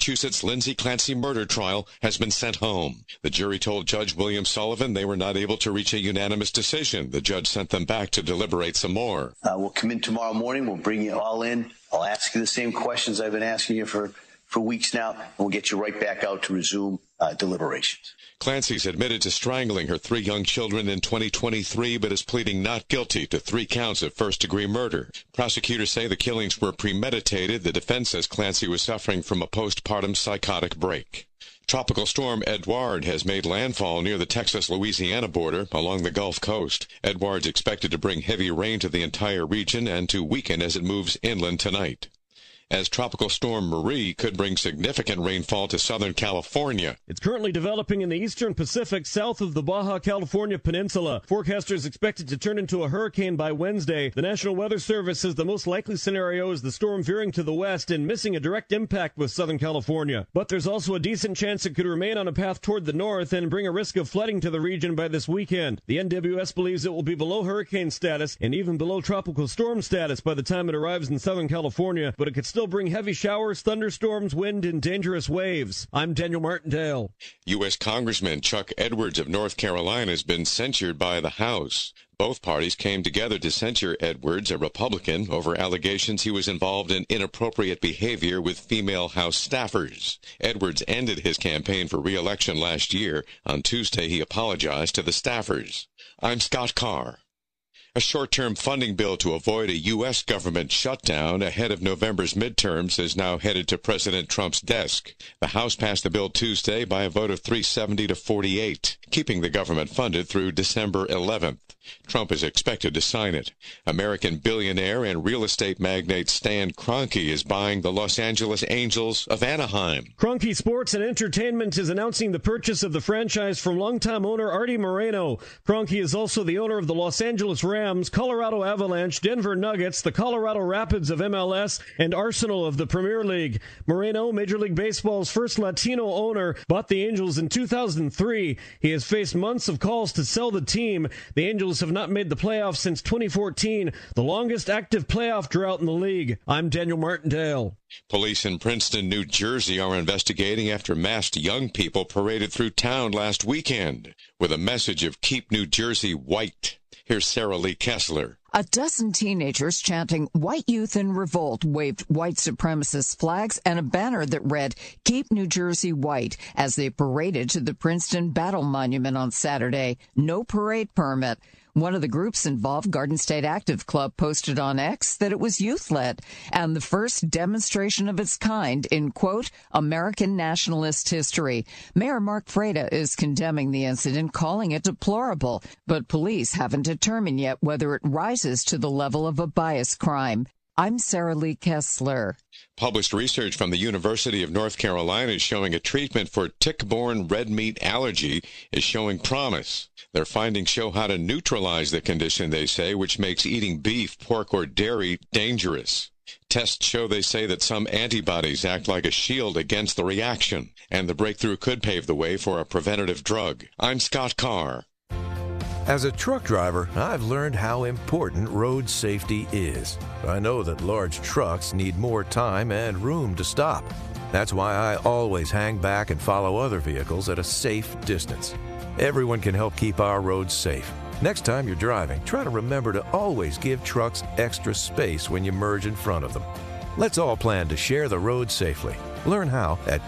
Massachusetts Lindsay Clancy murder trial has been sent home. The jury told Judge William Sullivan they were not able to reach a unanimous decision. The judge sent them back to deliberate some more. We'll come in tomorrow morning. We'll bring you all in. I'll ask you the same questions I've been asking you for weeks now, and we'll get you right back out to resume deliberations. Clancy's admitted to strangling her 3 young children in 2023, but is pleading not guilty to 3 counts of first-degree murder. Prosecutors say the killings were premeditated. The defense says Clancy was suffering from a postpartum psychotic break. Tropical storm Edouard has made landfall near the Texas-Louisiana border along the Gulf Coast. Edouard's expected to bring heavy rain to the entire region and to weaken as it moves inland tonight. As Tropical Storm Marie could bring significant rainfall to Southern California. It's currently developing in the eastern Pacific south of the Baja California Peninsula. Forecasters expect it to turn into a hurricane by Wednesday. The National Weather Service says the most likely scenario is the storm veering to the west and missing a direct impact with Southern California. But there's also a decent chance it could remain on a path toward the north and bring a risk of flooding to the region by this weekend. The NWS believes it will be below hurricane status and even below tropical storm status by the time it arrives in Southern California, but it could still bring heavy showers, thunderstorms, wind, and dangerous waves. I'm Daniel Martindale. U.S. Congressman Chuck Edwards of North Carolina has been censured by the House. Both parties came together to censure Edwards, a Republican, over allegations he was involved in inappropriate behavior with female House staffers. Edwards ended his campaign for re-election last year. On Tuesday, he apologized to the staffers. I'm Scott Carr. A short-term funding bill to avoid a U.S. government shutdown ahead of November's midterms is now headed to President Trump's desk. The House passed the bill Tuesday by a vote of 370 to 48, keeping the government funded through December 11th. Trump is expected to sign it. American billionaire and real estate magnate Stan Kroenke is buying the Los Angeles Angels of Anaheim. Kroenke Sports and Entertainment is announcing the purchase of the franchise from longtime owner Artie Moreno. Kroenke is also the owner of the Los Angeles Rams, Colorado Avalanche, Denver Nuggets, the Colorado Rapids of MLS, and Arsenal of the Premier League. Moreno, Major League Baseball's first Latino owner, bought the Angels in 2003. He has faced months of calls to sell the team. The Angels have not made the playoffs since 2014, the longest active playoff drought in the league. I'm Daniel Martindale. Police in Princeton, New Jersey are investigating after masked young people paraded through town last weekend with a message of Keep New Jersey White. Here's Sarah Lee Kessler. A dozen teenagers chanting "White Youth in Revolt" waved white supremacist flags and a banner that read "Keep New Jersey White" as they paraded to the Princeton Battle Monument on Saturday. No parade permit. One of the groups involved, Garden State Active Club, posted on X that it was youth-led and the first demonstration of its kind in, quote, American nationalist history. Mayor Mark Freda is condemning the incident, calling it deplorable, but police haven't determined yet whether it rises to the level of a bias crime. I'm Sarah Lee Kessler. Published research from the University of North Carolina is showing a treatment for tick-borne red meat allergy is showing promise. Their findings show how to neutralize the condition, they say, which makes eating beef, pork, or dairy dangerous. Tests show, they say, that some antibodies act like a shield against the reaction, and the breakthrough could pave the way for a preventative drug. I'm Scott Carr. As a truck driver, I've learned how important road safety is. I know that large trucks need more time and room to stop. That's why I always hang back and follow other vehicles at a safe distance. Everyone can help keep our roads safe. Next time you're driving, try to remember to always give trucks extra space when you merge in front of them. Let's all plan to share the road safely. Learn how at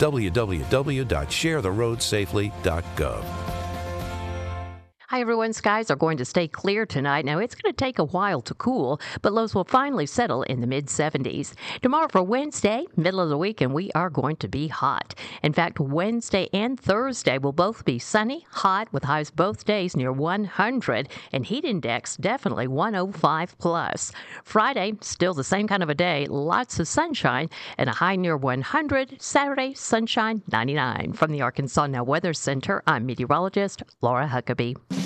www.sharetheroadsafely.gov. Hi, everyone. Skies are going to stay clear tonight. Now, it's going to take a while to cool, but lows will finally settle in the mid-70s. Tomorrow for Wednesday, middle of the week, and we are going to be hot. In fact, Wednesday and Thursday will both be sunny, hot, with highs both days near 100, and heat index definitely 105 plus. Friday, still the same kind of a day, lots of sunshine, and a high near 100. Saturday, sunshine, 99. From the Arkansas Now Weather Center, I'm meteorologist Laura Huckabee.